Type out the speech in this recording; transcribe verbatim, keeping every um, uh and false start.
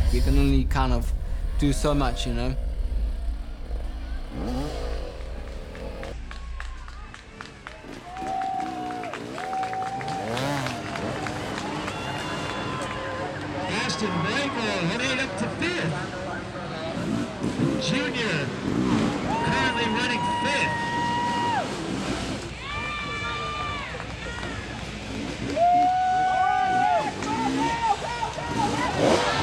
We can only kind of do so much, you know. Aston Blanco heading